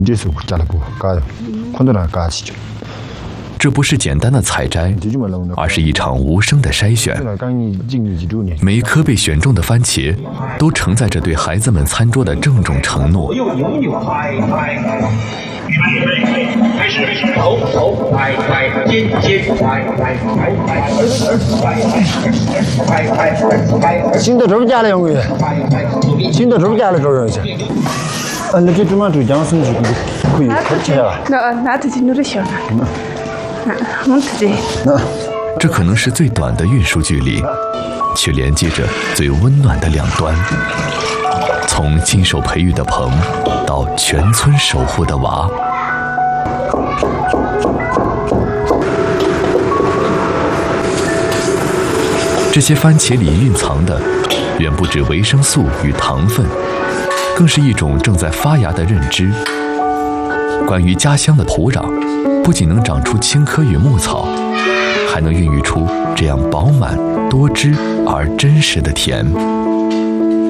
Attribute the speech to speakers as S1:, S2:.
S1: 这不是简单的采摘，而是一场无声的筛选。每一颗被选中的番茄，都承载着对孩子们餐桌的郑重承诺。
S2: 开始，头，尖，
S3: 新的这不加了用的，新的这不加了这儿去。那这嘛就讲什么可以吃了。
S4: 那自己弄的小呢。
S1: 这可能是最短的运输距离，却连接着最温暖的两端。从亲手培育的棚，到全村守护的娃。这些番茄里蕴藏的，远不止维生素与糖分，更是一种正在发芽的认知。关于家乡的土壤，不仅能长出青稞与牧草，还能孕育出这样饱满、多汁而真实的甜。